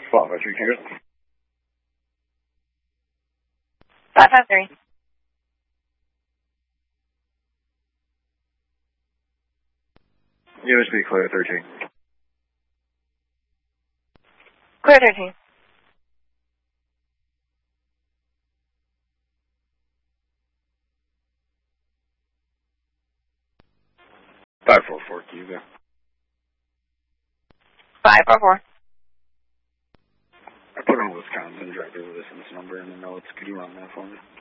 553 Kangaroo. 553. USB clear 13. Clear 13. Five four four. Cuba. 544. I put on Wisconsin driver with this number in the notes. Could you run that for me?